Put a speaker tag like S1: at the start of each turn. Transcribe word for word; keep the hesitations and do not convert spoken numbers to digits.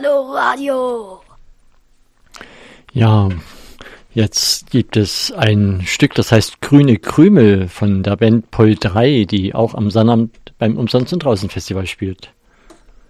S1: Hallo Radio.
S2: Ja, jetzt gibt es ein Stück, das heißt Grüne Krümel von der Band Pol drei, die auch am Sonnabend beim Umsonst und Draußen Festival spielt.